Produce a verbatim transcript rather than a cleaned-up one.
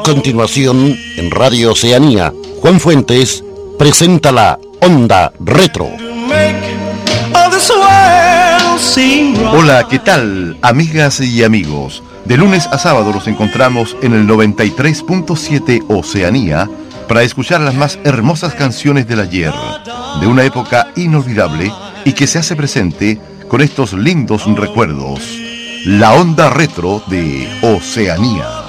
continuación, en Radio Oceanía, Juan Fuentes presenta la Onda Retro. Hola, ¿qué tal, amigas y amigos? De lunes a sábado nos encontramos en el noventa y tres punto siete Oceanía para escuchar las más hermosas canciones del ayer, de una época inolvidable y que se hace presente con estos lindos recuerdos. La Onda Retro de Oceanía.